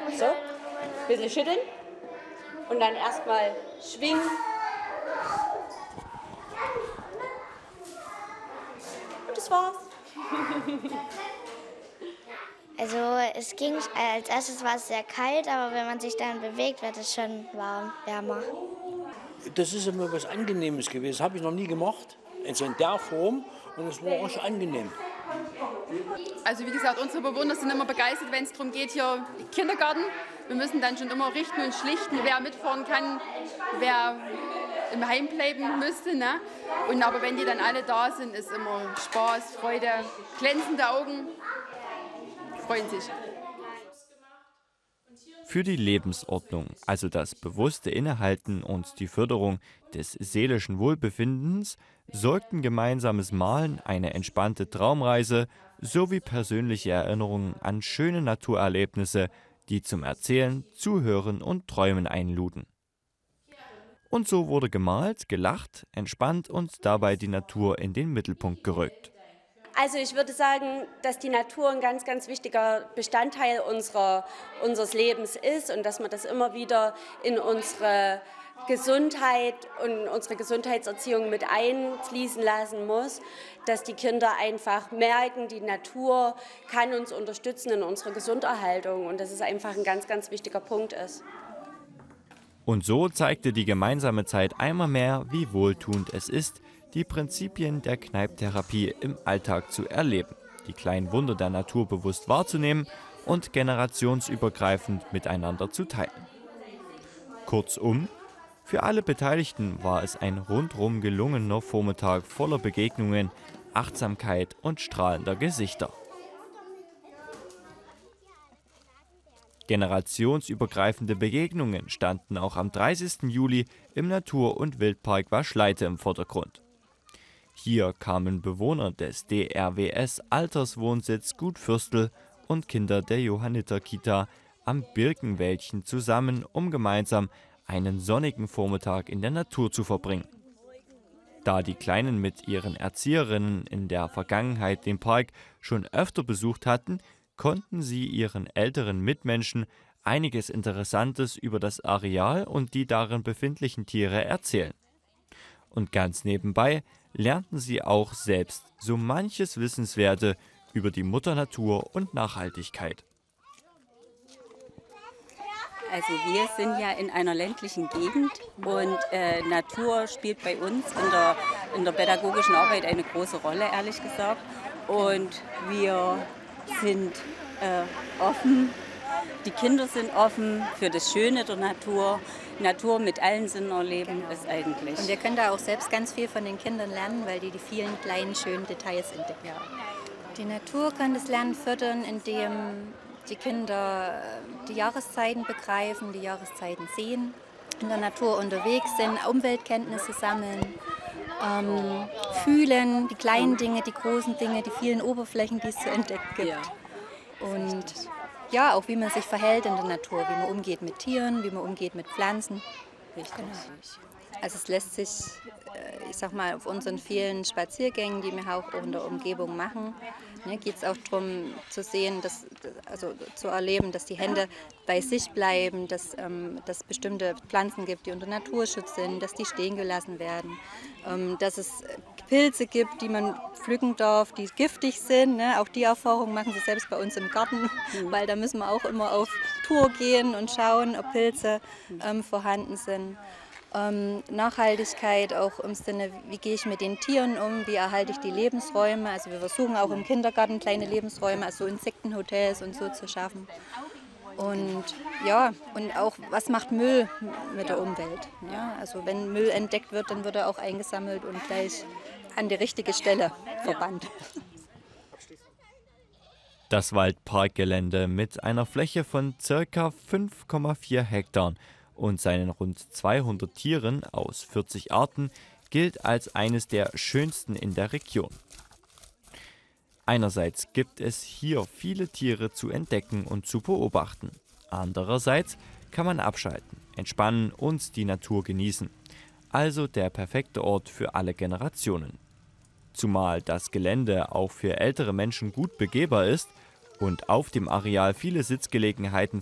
So, ein bisschen schütteln und dann erstmal schwingen. Und das war's. Also es ging, als erstes war es sehr kalt, aber wenn man sich dann bewegt, wird es schon warm, wärmer. Das ist immer was Angenehmes gewesen. Das habe ich noch nie gemacht. Also in der Form. Und es war auch schon angenehm. Also wie gesagt, unsere Bewohner sind immer begeistert, wenn es darum geht, hier Kindergarten. Wir müssen dann schon immer richten und schlichten, wer mitfahren kann, wer im Heim bleiben müsste. Ne? Aber wenn die dann alle da sind, ist immer Spaß, Freude, glänzende Augen. Freuen sich. Für die Lebensordnung, also das bewusste Innehalten und die Förderung des seelischen Wohlbefindens, sorgten gemeinsames Malen, eine entspannte Traumreise sowie persönliche Erinnerungen an schöne Naturerlebnisse, die zum Erzählen, Zuhören und Träumen einluden. Und so wurde gemalt, gelacht, entspannt und dabei die Natur in den Mittelpunkt gerückt. Also ich würde sagen, dass die Natur ein ganz, ganz wichtiger Bestandteil unseres Lebens ist und dass man das immer wieder in unsere Gesundheit und unsere Gesundheitserziehung mit einfließen lassen muss, dass die Kinder einfach merken, die Natur kann uns unterstützen in unserer Gesunderhaltung und dass es einfach ein ganz, ganz wichtiger Punkt ist. Und so zeigte die gemeinsame Zeit einmal mehr, wie wohltuend es ist, die Prinzipien der Kneipptherapie im Alltag zu erleben, die kleinen Wunder der Natur bewusst wahrzunehmen und generationsübergreifend miteinander zu teilen. Kurzum, für alle Beteiligten war es ein rundrum gelungener Vormittag voller Begegnungen, Achtsamkeit und strahlender Gesichter. Generationsübergreifende Begegnungen standen auch am 30. Juli im Natur- und Wildpark Waschleite im Vordergrund. Hier kamen Bewohner des DRWS Alterswohnsitz Gut Fürstel und Kinder der Johanniter-Kita am Birkenwäldchen zusammen, um gemeinsam einen sonnigen Vormittag in der Natur zu verbringen. Da die Kleinen mit ihren Erzieherinnen in der Vergangenheit den Park schon öfter besucht hatten, konnten sie ihren älteren Mitmenschen einiges Interessantes über das Areal und die darin befindlichen Tiere erzählen. Und ganz nebenbei lernten sie auch selbst so manches Wissenswerte über die Mutter Natur und Nachhaltigkeit. Also wir sind ja in einer ländlichen Gegend und Natur spielt bei uns in der pädagogischen Arbeit eine große Rolle, ehrlich gesagt. Und wir sind offen, die Kinder sind offen für das Schöne der Natur. Natur mit allen Sinnen erleben ist eigentlich. Und wir können da auch selbst ganz viel von den Kindern lernen, weil die vielen kleinen, schönen Details entdecken. Ja. Die Natur kann das Lernen fördern, indem die Kinder die Jahreszeiten begreifen, die Jahreszeiten sehen, in der Natur unterwegs sind, Umweltkenntnisse sammeln, fühlen, die kleinen Dinge, die großen Dinge, die vielen Oberflächen, die es zu entdecken gibt. Ja. Und ja, auch wie man sich verhält in der Natur, wie man umgeht mit Tieren, wie man umgeht mit Pflanzen. Richtig. Genau. Also es lässt sich, ich sag mal, auf unseren vielen Spaziergängen, die wir auch in der Umgebung machen, geht es auch darum zu sehen, zu erleben, dass die Hände bei sich bleiben, dass es bestimmte Pflanzen gibt, die unter Naturschutz sind, dass die stehen gelassen werden, dass es Pilze gibt, die man pflücken darf, die giftig sind. Ne? Auch die Erfahrung machen sie selbst bei uns im Garten, weil da müssen wir auch immer auf Tour gehen und schauen, ob Pilze vorhanden sind. Nachhaltigkeit auch im Sinne, wie gehe ich mit den Tieren um, wie erhalte ich die Lebensräume. Also wir versuchen auch im Kindergarten kleine Lebensräume, also Insektenhotels und so zu schaffen. Und ja, und auch, was macht Müll mit der Umwelt? Ja, also wenn Müll entdeckt wird, dann wird er auch eingesammelt und gleich an die richtige Stelle verbannt. Das Waldparkgelände mit einer Fläche von ca. 5,4 Hektar und seinen rund 200 Tieren aus 40 Arten gilt als eines der schönsten in der Region. Einerseits gibt es hier viele Tiere zu entdecken und zu beobachten. Andererseits kann man abschalten, entspannen und die Natur genießen. Also der perfekte Ort für alle Generationen. Zumal das Gelände auch für ältere Menschen gut begehbar ist und auf dem Areal viele Sitzgelegenheiten